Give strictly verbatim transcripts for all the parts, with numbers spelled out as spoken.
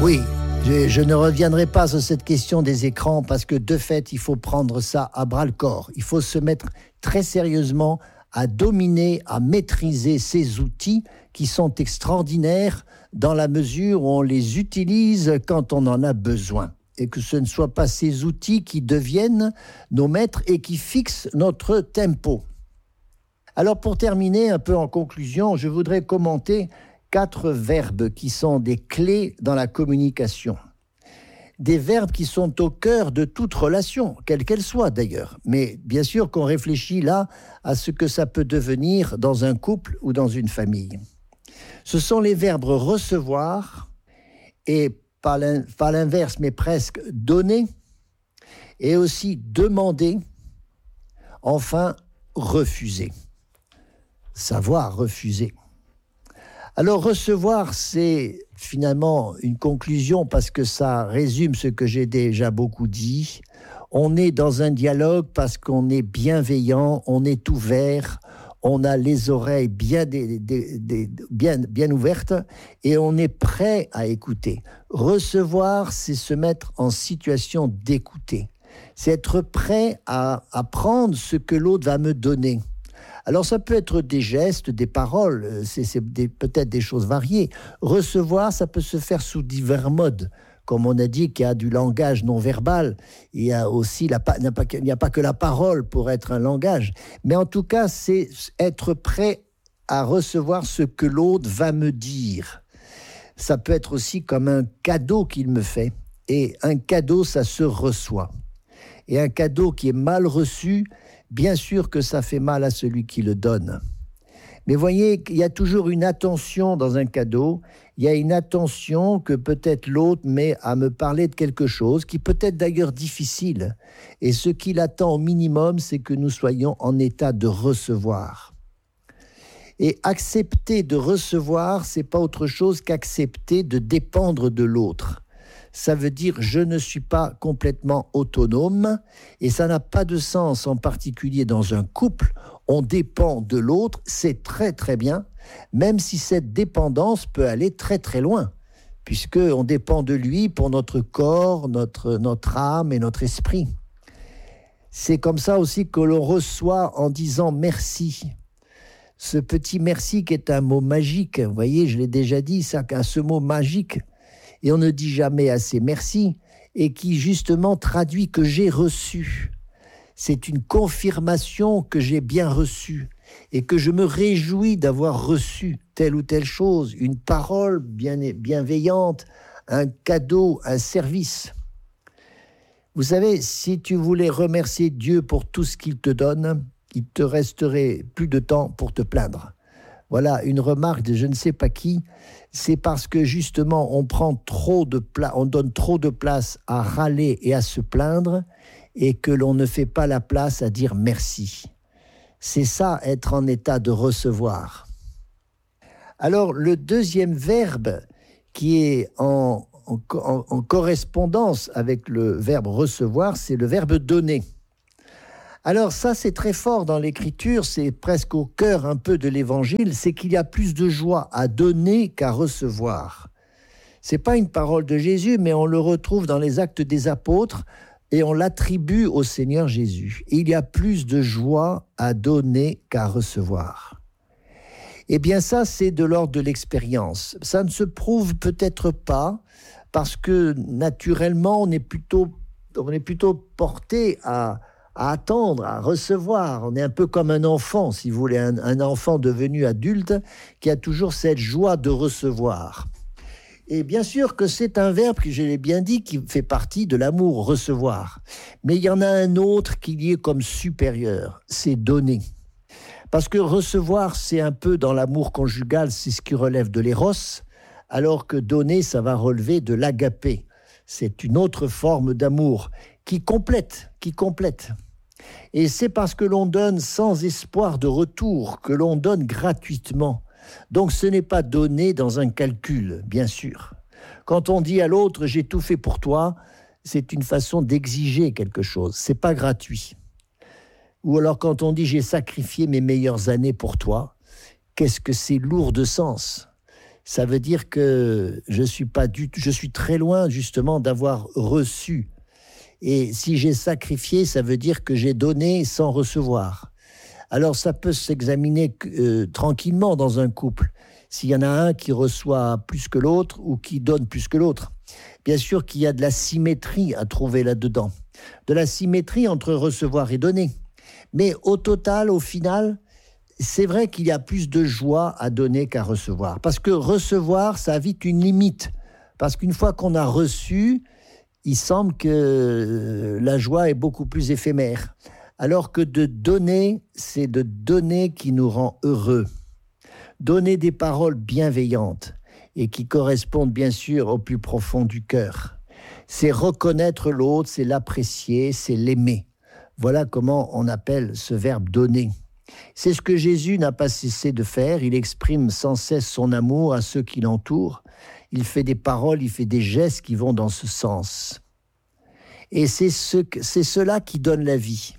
Oui, je, je ne reviendrai pas sur cette question des écrans parce que de fait, il faut prendre ça à bras-le-corps. Il faut se mettre très sérieusement à dominer, à maîtriser ces outils qui sont extraordinaires dans la mesure où on les utilise quand on en a besoin. Et que ce ne soient pas ces outils qui deviennent nos maîtres et qui fixent notre tempo. Alors pour terminer un peu en conclusion, je voudrais commenter quatre verbes qui sont des clés dans la communication. Des verbes qui sont au cœur de toute relation, quelle qu'elle soit d'ailleurs. Mais bien sûr qu'on réfléchit là à ce que ça peut devenir dans un couple ou dans une famille. Ce sont les verbes recevoir et pas l'inverse mais presque donner et aussi demander, enfin refuser. Savoir refuser. Alors recevoir, c'est finalement une conclusion parce que ça résume ce que j'ai déjà beaucoup dit. On est dans un dialogue parce qu'on est bienveillant, on est ouvert, on a les oreilles bien, des, des, des, bien, bien ouvertes et on est prêt à écouter. Recevoir, c'est se mettre en situation d'écouter. C'est être prêt à, à prendre ce que l'autre va me donner. Alors ça peut être des gestes, des paroles, c'est, c'est des, peut-être des choses variées. Recevoir, ça peut se faire sous divers modes. Comme on a dit qu'il y a du langage non verbal, il y a aussi la, il n'y a pas, il n'y a pas que la parole pour être un langage. Mais en tout cas, c'est être prêt à recevoir ce que l'autre va me dire. Ça peut être aussi comme un cadeau qu'il me fait. Et un cadeau, ça se reçoit. Et un cadeau qui est mal reçu, bien sûr que ça fait mal à celui qui le donne. Mais voyez, il y a toujours une attention dans un cadeau. Il y a une attention que peut-être l'autre met à me parler de quelque chose qui peut être d'ailleurs difficile. Et ce qu'il attend au minimum, c'est que nous soyons en état de recevoir. Et accepter de recevoir, c'est pas autre chose qu'accepter de dépendre de l'autre. Ça veut dire je ne suis pas complètement autonome et ça n'a pas de sens, en particulier dans un couple. On dépend de l'autre, c'est très très bien, même si cette dépendance peut aller très très loin, puisqu'on dépend de lui pour notre corps, notre, notre âme et notre esprit. C'est comme ça aussi que l'on reçoit en disant merci. Ce petit merci qui est un mot magique, vous voyez, je l'ai déjà dit, ça, ce mot magique, et on ne dit jamais assez merci, et qui justement traduit que j'ai reçu. C'est une confirmation que j'ai bien reçu, et que je me réjouis d'avoir reçu telle ou telle chose, une parole bien, bienveillante, un cadeau, un service. Vous savez, si tu voulais remercier Dieu pour tout ce qu'il te donne, il te resterait plus de temps pour te plaindre. Voilà une remarque de je ne sais pas qui, c'est parce que justement on prend trop de pla- on donne trop de place à râler et à se plaindre et que l'on ne fait pas la place à dire merci. C'est ça, être en état de recevoir. Alors le deuxième verbe qui est en, en, en, en correspondance avec le verbe recevoir, c'est le verbe donner. Alors ça, c'est très fort dans l'Écriture, c'est presque au cœur un peu de l'Évangile, c'est qu'il y a plus de joie à donner qu'à recevoir. C'est pas une parole de Jésus, mais on le retrouve dans les Actes des Apôtres et on l'attribue au Seigneur Jésus. Il y a plus de joie à donner qu'à recevoir. Eh bien ça, c'est de l'ordre de l'expérience. Ça ne se prouve peut-être pas parce que naturellement, on est plutôt, on est plutôt porté à... à attendre, à recevoir. On est un peu comme un enfant, si vous voulez, un, un enfant devenu adulte qui a toujours cette joie de recevoir. Et bien sûr que c'est un verbe, que je l'ai bien dit, qui fait partie de l'amour, recevoir. Mais il y en a un autre qui y est comme supérieur, c'est donner. Parce que recevoir, c'est un peu dans l'amour conjugal, c'est ce qui relève de l'éros, alors que donner, ça va relever de l'agapé. C'est une autre forme d'amour qui complète, qui complète. Et c'est parce que l'on donne sans espoir de retour, que l'on donne gratuitement. Donc ce n'est pas donner dans un calcul, bien sûr. Quand on dit à l'autre « j'ai tout fait pour toi », c'est une façon d'exiger quelque chose, c'est pas gratuit. Ou alors quand on dit « j'ai sacrifié mes meilleures années pour toi », qu'est-ce que c'est lourd de sens. ça veut dire que je suis pas du tout, je suis très loin justement d'avoir reçu. Et si j'ai sacrifié, ça veut dire que j'ai donné sans recevoir. Alors ça peut s'examiner euh, tranquillement dans un couple. S'il y en a un qui reçoit plus que l'autre ou qui donne plus que l'autre. Bien sûr qu'il y a de la symétrie à trouver là-dedans. De la symétrie entre recevoir et donner. Mais au total, au final, c'est vrai qu'il y a plus de joie à donner qu'à recevoir. Parce que recevoir, ça a vite une limite. Parce qu'une fois qu'on a reçu, il semble que la joie est beaucoup plus éphémère. Alors que de donner, c'est de donner qui nous rend heureux. Donner des paroles bienveillantes et qui correspondent bien sûr au plus profond du cœur. C'est reconnaître l'autre, c'est l'apprécier, c'est l'aimer. Voilà comment on appelle ce verbe « donner ». C'est ce que Jésus n'a pas cessé de faire. Il exprime sans cesse son amour à ceux qui l'entourent. Il fait des paroles, il fait des gestes qui vont dans ce sens. Et c'est, ce, c'est cela qui donne la vie.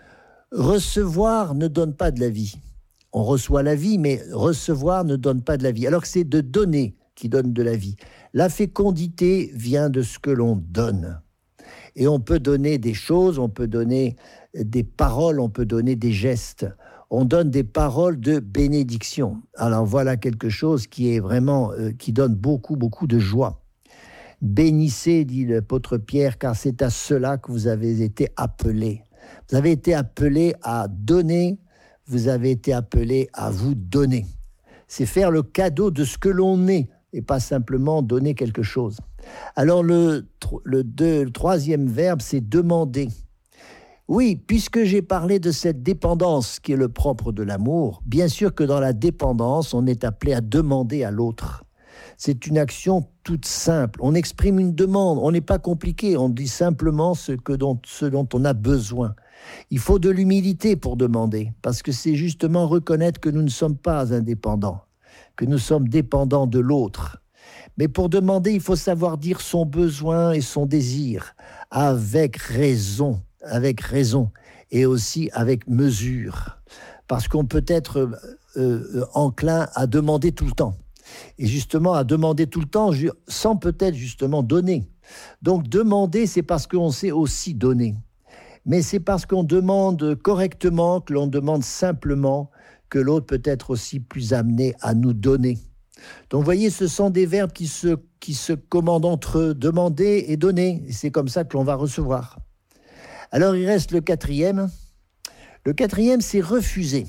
Recevoir ne donne pas de la vie. On reçoit la vie, mais recevoir ne donne pas de la vie. Alors que c'est de donner qui donne de la vie. La fécondité vient de ce que l'on donne. Et on peut donner des choses, on peut donner des paroles, on peut donner des gestes. On donne des paroles de bénédiction. Alors voilà quelque chose qui est vraiment, euh, qui donne beaucoup, beaucoup de joie. Bénissez, dit l'apôtre Pierre, car c'est à cela que vous avez été appelés. Vous avez été appelés à donner, vous avez été appelés à vous donner. C'est faire le cadeau de ce que l'on est et pas simplement donner quelque chose. Alors le, le, deux, le troisième verbe, c'est demander. Oui, puisque j'ai parlé de cette dépendance qui est le propre de l'amour, bien sûr que dans la dépendance, on est appelé à demander à l'autre. C'est une action toute simple. On exprime une demande, on n'est pas compliqué, on dit simplement ce, que dont, ce dont on a besoin. Il faut de l'humilité pour demander, parce que c'est justement reconnaître que nous ne sommes pas indépendants, que nous sommes dépendants de l'autre. Mais pour demander, il faut savoir dire son besoin et son désir, avec raison, avec raison, et aussi avec mesure. Parce qu'on peut être euh, enclin à demander tout le temps. Et justement, à demander tout le temps, sans peut-être justement donner. Donc demander, c'est parce qu'on sait aussi donner. Mais c'est parce qu'on demande correctement, que l'on demande simplement, que l'autre peut être aussi plus amené à nous donner. Donc vous voyez, ce sont des verbes qui se, qui se commandent entre eux, demander et donner. Et c'est comme ça que l'on va recevoir. Alors il reste le quatrième. Le quatrième, c'est refuser.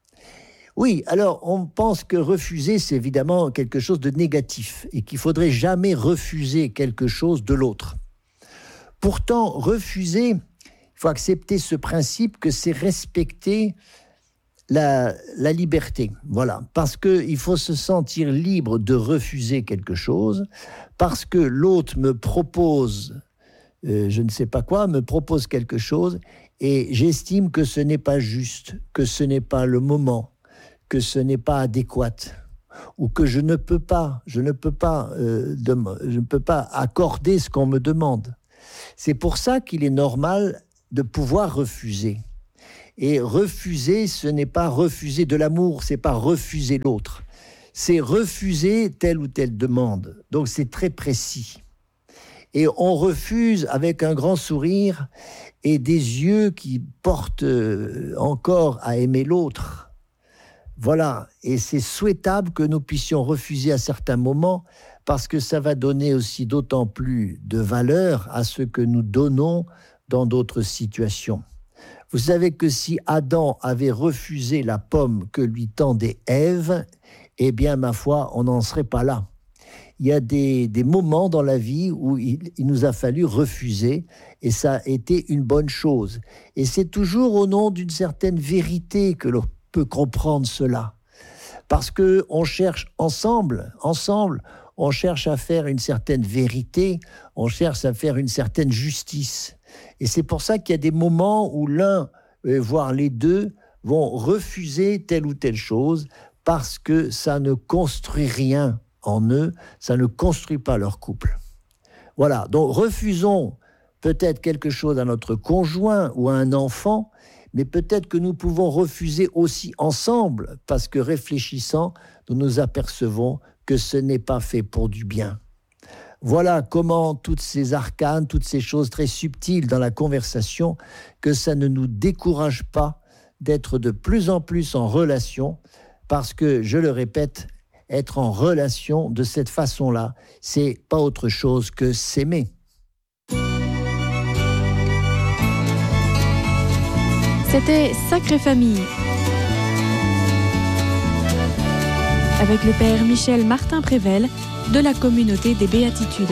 Oui, alors on pense que refuser, c'est évidemment quelque chose de négatif et qu'il ne faudrait jamais refuser quelque chose de l'autre. Pourtant, refuser, il faut accepter ce principe que c'est respecter la, la liberté. Voilà, parce qu'il faut se sentir libre de refuser quelque chose, parce que l'autre me propose, euh, je ne sais pas quoi, me propose quelque chose et j'estime que ce n'est pas juste, que ce n'est pas le moment, que ce n'est pas adéquat, ou que je ne peux pas, je ne peux pas, euh, de, je ne peux pas accorder ce qu'on me demande. C'est pour ça qu'il est normal de pouvoir refuser. Et refuser, ce n'est pas refuser de l'amour, c'est pas refuser l'autre. C'est refuser telle ou telle demande. Donc c'est très précis. Et on refuse avec un grand sourire et des yeux qui portent encore à aimer l'autre. Voilà, et c'est souhaitable que nous puissions refuser à certains moments parce que ça va donner aussi d'autant plus de valeur à ce que nous donnons dans d'autres situations. Vous savez que si Adam avait refusé la pomme que lui tendait Ève, eh bien, ma foi, on n'en serait pas là. Il y a des, des moments dans la vie où il, il nous a fallu refuser et ça a été une bonne chose. Et c'est toujours au nom d'une certaine vérité que l'on peut comprendre cela. Parce qu'on cherche ensemble, ensemble, on cherche à faire une certaine vérité, on cherche à faire une certaine justice. Et c'est pour ça qu'il y a des moments où l'un, voire les deux, vont refuser telle ou telle chose parce que ça ne construit rien en eux, ça ne construit pas leur couple. Voilà, donc refusons peut-être quelque chose à notre conjoint ou à un enfant, mais peut-être que nous pouvons refuser aussi ensemble, parce que réfléchissant, nous nous apercevons que ce n'est pas fait pour du bien. Voilà comment toutes ces arcanes, toutes ces choses très subtiles dans la conversation, que ça ne nous décourage pas d'être de plus en plus en relation, parce que, je le répète, être en relation de cette façon-là, c'est pas autre chose que s'aimer. C'était Sacrée Famille, avec le père Michel Martin-Prével de la communauté des Béatitudes.